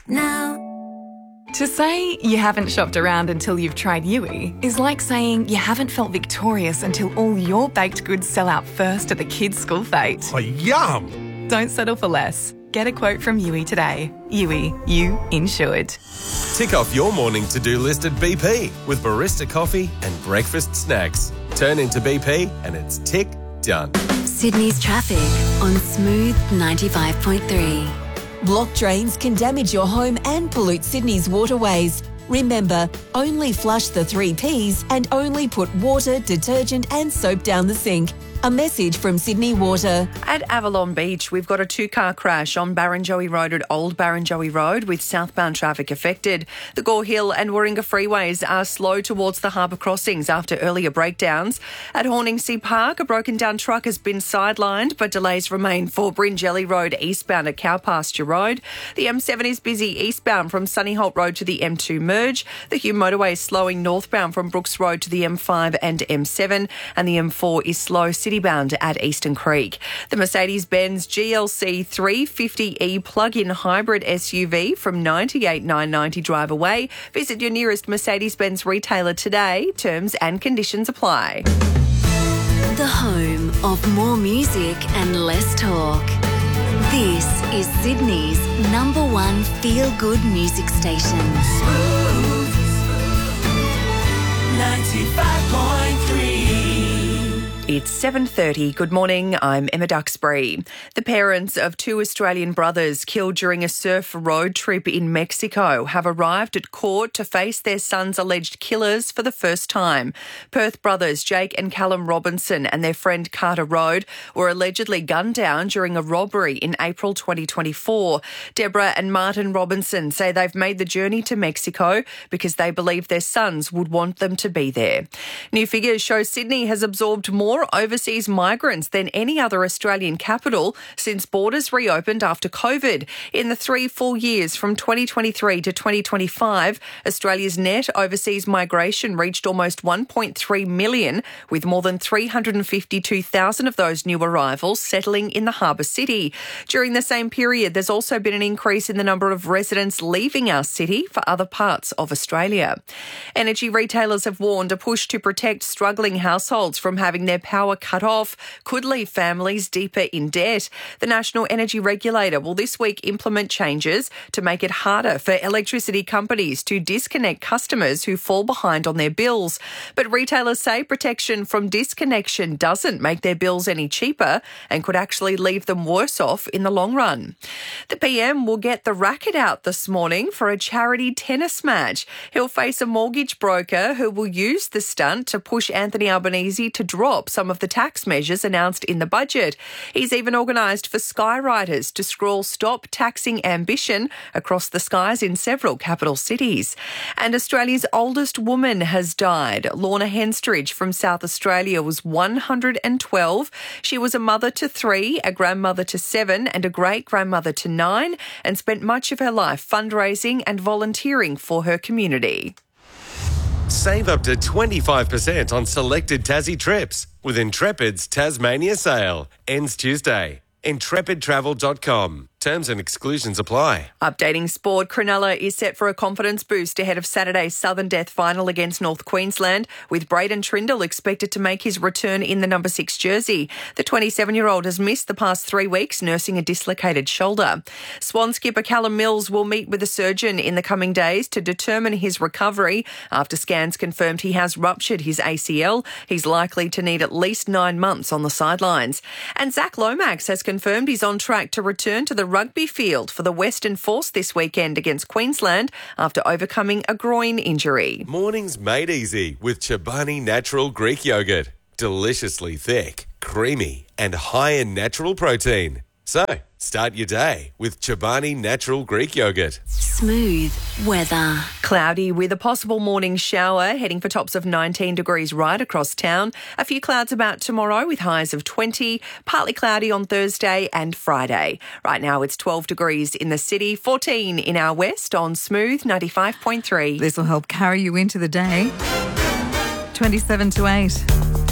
now. To say you haven't shopped around until you've tried Yui is like saying you haven't felt victorious until all your baked goods sell out first at the kids' school fete. Oh, yum! Don't settle for less. Get a quote from Yui today. Yui, you insured. Tick off your morning to-do list at BP with barista coffee and breakfast snacks. Turn into BP and it's tick done. Sydney's traffic on Smooth 95.3. Blocked drains can damage your home and pollute Sydney's waterways. Remember, only flush the 3 Ps and only put water, detergent and soap down the sink. A message from Sydney Water. At Avalon Beach, we've got a 2-car crash on Barrenjoey Road at Old Barrenjoey Road with southbound traffic affected. The Gore Hill and Warringah freeways are slow towards the harbour crossings after earlier breakdowns. At Horningsea Park, a broken down truck has been sidelined, but delays remain for Bringelly Road eastbound at Cowpasture Road. The M7 is busy eastbound from Sunnyholt Road to the M2 merge. The Hume motorway is slowing northbound from Brooks Road to the M5 and M7, and the M4 is slow citybound at Eastern Creek. The Mercedes-Benz GLC 350e plug-in hybrid SUV from 98,990 drive away. Visit your nearest Mercedes-Benz retailer today. Terms and conditions apply. The home of more music and less talk. This is Sydney's #1 feel-good music station. 95.3. It's 7:30. Good morning. I'm Emma Duxbury. The parents of 2 Australian brothers killed during a surf road trip in Mexico have arrived at court to face their son's alleged killers for the first time. Perth brothers Jake and Callum Robinson and their friend Carter Road were allegedly gunned down during a robbery in April 2024. Deborah and Martin Robinson say they've made the journey to Mexico because they believe their sons would want them to be there. New figures show Sydney has absorbed more overseas migrants than any other Australian capital since borders reopened after COVID. In the 3 full years from 2023 to 2025, Australia's net overseas migration reached almost 1.3 million, with more than 352,000 of those new arrivals settling in the harbour city. During the same period, there's also been an increase in the number of residents leaving our city for other parts of Australia. Energy retailers have warned a push to protect struggling households from having their power cut off could leave families deeper in debt. The National Energy Regulator will this week implement changes to make it harder for electricity companies to disconnect customers who fall behind on their bills. But retailers say protection from disconnection doesn't make their bills any cheaper and could actually leave them worse off in the long run. The PM will get the racket out this morning for a charity tennis match. He'll face a mortgage broker who will use the stunt to push Anthony Albanese to drop some of the tax measures announced in the budget. He's even organised for skywriters to scroll "Stop Taxing Ambition" across the skies in several capital cities. And Australia's oldest woman has died. Lorna Henstridge from South Australia was 112. She was a mother to 3, a grandmother to 7 and a great-grandmother to 9, and spent much of her life fundraising and volunteering for her community. Save up to 25% on selected Tassie trips with Intrepid's Tasmania sale. Ends Tuesday. IntrepidTravel.com. Terms and exclusions apply. Updating sport, Cronulla is set for a confidence boost ahead of Saturday's Southern Death final against North Queensland, with Braden Trindle expected to make his return in the number 6 jersey. The 27-year-old has missed the past 3 weeks, nursing a dislocated shoulder. Swan skipper Callum Mills will meet with a surgeon in the coming days to determine his recovery after scans confirmed he has ruptured his ACL. He's likely to need at least 9 months on the sidelines. And Zach Lomax has confirmed he's on track to return to the rugby field for the Western Force this weekend against Queensland after overcoming a groin injury. Mornings made easy with Chobani Natural Greek Yogurt. Deliciously thick, creamy and high in natural protein. So, start your day with Chobani Natural Greek Yogurt. Smooth weather. Cloudy with a possible morning shower, heading for tops of 19 degrees right across town. A few clouds about tomorrow with highs of 20, partly cloudy on Thursday and Friday. Right now it's 12 degrees in the city, 14 in our west on Smooth 95.3. This will help carry you into the day. 27 to 8.